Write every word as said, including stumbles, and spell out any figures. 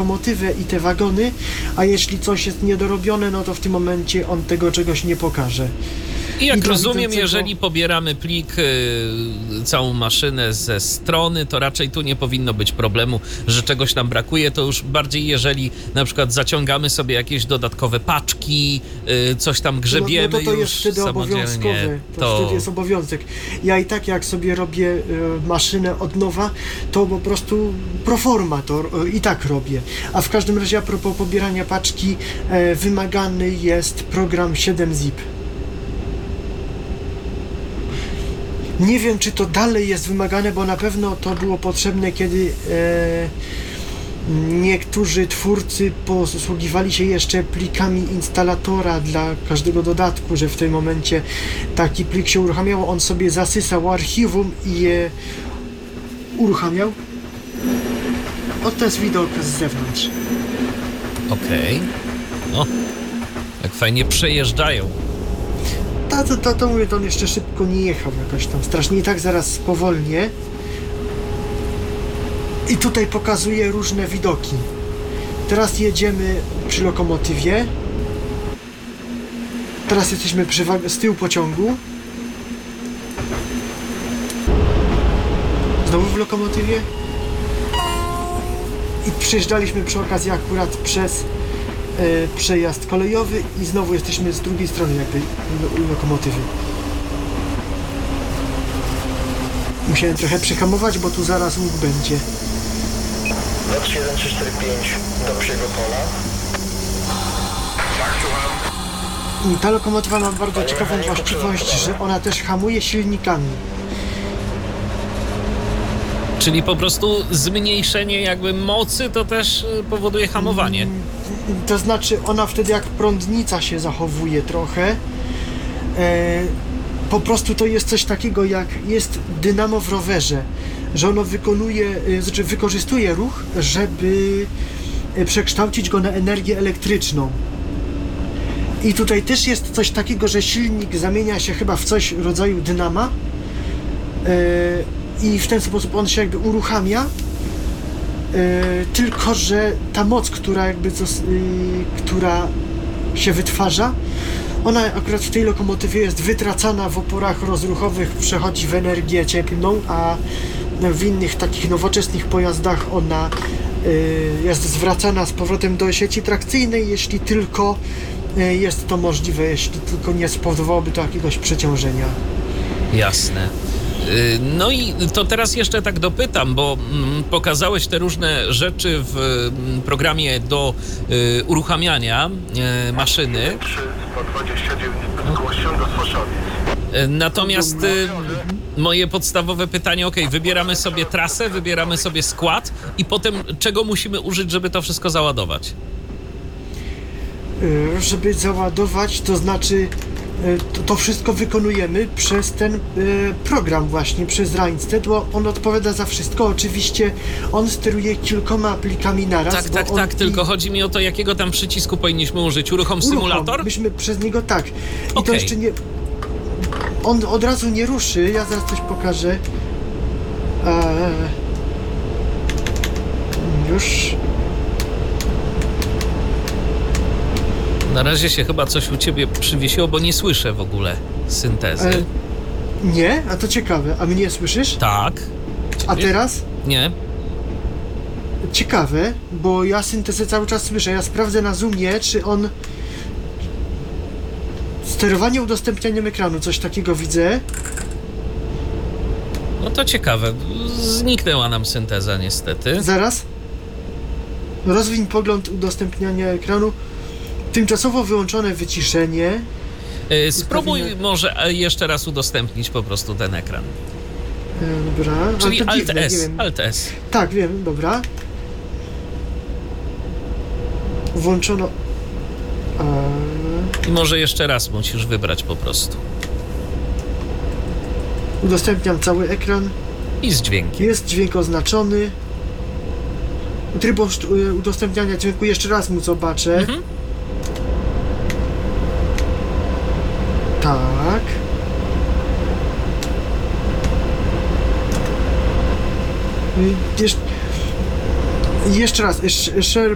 lokomotywę i te wagony, a jeśli coś jest niedorobione, no to w tym momencie on tego czegoś nie pokaże. I jak I rozumiem, widzącego... jeżeli pobieramy plik, y, całą maszynę ze strony, to raczej tu nie powinno być problemu, że czegoś nam brakuje. To już bardziej, jeżeli na przykład zaciągamy sobie jakieś dodatkowe paczki, y, coś tam grzebiemy no, no to to już jest wtedy obowiązkowe. To, to wtedy jest obowiązek. Ja i tak jak sobie robię y, maszynę od nowa, to po prostu proforma to y, i tak robię. A w każdym razie a propos pobierania paczki, y, wymagany jest program siedem zip. Nie wiem, czy to dalej jest wymagane, bo na pewno to było potrzebne, kiedy e, niektórzy twórcy posługiwali się jeszcze plikami instalatora dla każdego dodatku, że w tym momencie taki plik się uruchamiał, on sobie zasysał archiwum i je uruchamiał. Oto jest widok z zewnątrz. Okej. Okay. O, jak fajnie przejeżdżają. To, to, to, to mówię, to on jeszcze szybko nie jechał jakoś tam strasznie. I tak zaraz spowolnię. I tutaj pokazuje różne widoki. Teraz jedziemy przy lokomotywie. Teraz jesteśmy przy z tyłu pociągu. Znowu w lokomotywie. I przejeżdżaliśmy przy okazji akurat przez e, przejazd kolejowy i znowu jesteśmy z drugiej strony jakby lo, lokomotywy. Musiałem trochę przyhamować, bo tu zaraz łuk będzie. Lot jeden trzy cztery pięć do psiego pola. Tak, słucham. I ta lokomotywa ma bardzo ciekawą właściwość, że ona też hamuje silnikami. Czyli po prostu zmniejszenie jakby mocy to też powoduje hamowanie. To znaczy ona wtedy jak prądnica się zachowuje trochę. E, po prostu to jest coś takiego jak jest dynamo w rowerze, że ono wykonuje, znaczy wykorzystuje ruch, żeby przekształcić go na energię elektryczną. I tutaj też jest coś takiego, że silnik zamienia się chyba w coś w rodzaju dynama. E, I w ten sposób on się jakby uruchamia, yy, tylko że ta moc, która jakby yy, która się wytwarza, ona akurat w tej lokomotywie jest wytracana w oporach rozruchowych, przechodzi w energię cieplną, a w innych takich nowoczesnych pojazdach ona yy, jest zwracana z powrotem do sieci trakcyjnej, jeśli tylko yy, jest to możliwe, jeśli tylko nie spowodowałoby to jakiegoś przeciążenia. Jasne. No i to teraz jeszcze tak dopytam, bo pokazałeś te różne rzeczy w programie do uruchamiania maszyny. Natomiast moje podstawowe pytanie, ok, wybieramy sobie trasę, wybieramy sobie skład i potem czego musimy użyć, żeby to wszystko załadować? Żeby załadować, to znaczy To, to wszystko wykonujemy przez ten y, program właśnie, przez Reinstead, bo on odpowiada za wszystko. Oczywiście on steruje kilkoma plikami naraz. Tak, tak, tak, tylko i... chodzi mi o to, jakiego tam przycisku powinniśmy użyć. Uruchom symulator? Uruchom, myśmy przez niego, tak. I okay. to jeszcze nie... On od razu nie ruszy, ja zaraz coś pokażę. Eee... Już... Na razie się chyba coś u ciebie przywiesiło, bo nie słyszę w ogóle syntezy. E, nie? A to ciekawe. A mnie słyszysz? Tak. A teraz? Nie. Ciekawe, bo ja syntezę cały czas słyszę. Ja sprawdzę na Zoomie, czy on... Sterowanie udostępnianiem ekranu, coś takiego widzę. No to ciekawe. Zniknęła nam synteza niestety. Zaraz. Rozwiń pogląd udostępniania ekranu. Tymczasowo wyłączone wyciszenie. Yy, spróbuj Ustawienie... może jeszcze raz udostępnić po prostu ten ekran. Yy, dobra. Czyli Alt S. Alt S. Tak, wiem, dobra. Włączono. A... I może jeszcze raz musisz wybrać po prostu. Udostępniam cały ekran. I z dźwiękiem. Jest dźwięk oznaczony. Tryb udostępniania dźwięku jeszcze raz mu zobaczę. Mhm. Tak. Jesz... Jeszcze raz, jeszcze